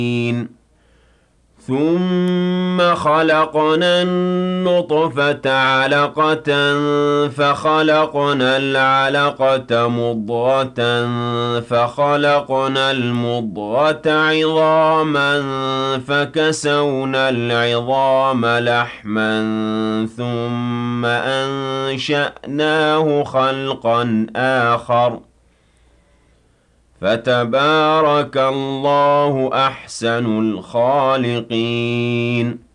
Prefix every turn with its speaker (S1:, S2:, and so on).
S1: ثُمَّ خَلَقْنَا النُّطْفَةَ عَلَقَةً فَخَلَقْنَا الْعَلَقَةَ مُضْغَةً فَخَلَقْنَا الْمُضْغَةَ عِظَامًا فَكَسَوْنَا الْعِظَامَ لَحْمًا ثُمَّ أَنشَأْنَاهُ خَلْقًا آخَرَ ۚ فَتَبَارَكَ اللَّهُ أَحْسَنُ الْخَالِقِينَ